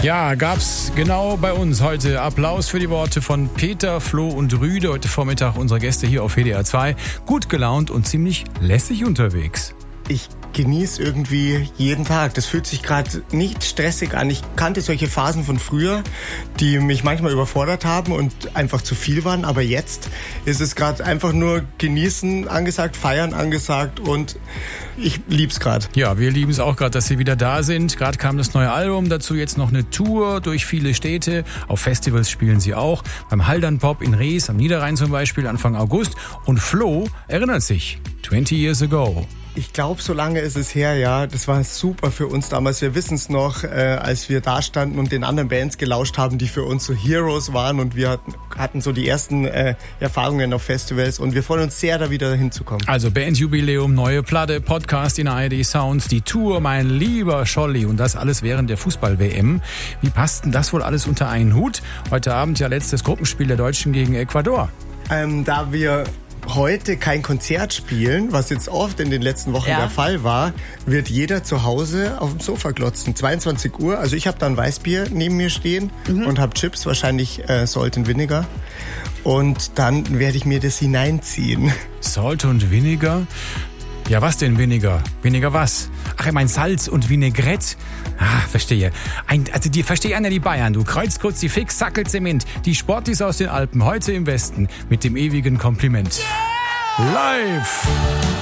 Ja, gab's genau bei uns heute. Applaus für die Worte von Peter, Flo und Rüde. Heute Vormittag unsere Gäste hier auf WDR 2. Gut gelaunt und ziemlich lässig unterwegs. Ich genieße irgendwie jeden Tag. Das fühlt sich gerade nicht stressig an. Ich kannte solche Phasen von früher, die mich manchmal überfordert haben und einfach zu viel waren. Aber jetzt ist es gerade einfach nur genießen angesagt, feiern angesagt und ich lieb's gerade. Ja, wir lieben es auch gerade, dass Sie wieder da sind. Gerade kam das neue Album, dazu jetzt noch eine Tour durch viele Städte. Auf Festivals spielen Sie auch. Beim Haldern Pop in Rees am Niederrhein zum Beispiel Anfang August. Und Flo erinnert sich, 20 years ago. Ich glaube, so lange ist es her, ja. Das war super für uns damals. Wir wissen es noch, als wir da standen und den anderen Bands gelauscht haben, die für uns so Heroes waren. Und wir hatten so die ersten Erfahrungen auf Festivals. Und wir freuen uns sehr, da wieder hinzukommen. Also Bandjubiläum, neue Platte, Podcast in ARD Sounds, die Tour, mein lieber Scholli. Und das alles während der Fußball-WM. Wie passt denn das wohl alles unter einen Hut? Heute Abend ja letztes Gruppenspiel der Deutschen gegen Ecuador. Da wir heute kein Konzert spielen, was jetzt oft in den letzten Wochen der Fall war, wird jeder zu Hause auf dem Sofa glotzen. 22 Uhr, also ich habe dann Weißbier neben mir stehen und habe Chips, wahrscheinlich Salt and Vinegar. Und dann werde ich mir das hineinziehen. Salt und Vinegar? Ja, was denn Vinegar? Vinegar was? Ach, ich mein Salz und Vinaigrette. Ah, verstehe. Die verstehe einer die Bayern. Du kreuzt kurz die Fix, Sackel, Zement. Die Sportis aus den Alpen, heute im Westen. Mit dem ewigen Kompliment. Yeah! Live!